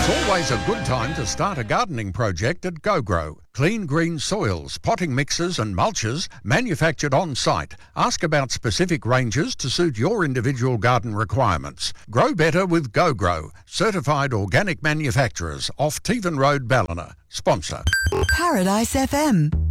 It's always a good time to start a gardening project at GoGrow. Clean green soils, potting mixes and mulches manufactured on site. Ask about specific ranges to suit your individual garden requirements. Grow better with GoGrow. Certified organic manufacturers off Tevan Road, Ballina. Sponsor. Paradise FM.